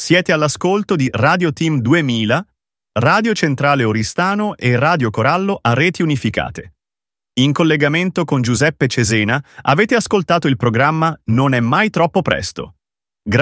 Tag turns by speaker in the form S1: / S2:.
S1: Siete all'ascolto di Radio Team 2000, Radio Centrale Oristano e Radio Corallo a reti unificate. In collegamento con Giuseppe Cesena avete ascoltato il programma Non è mai troppo presto.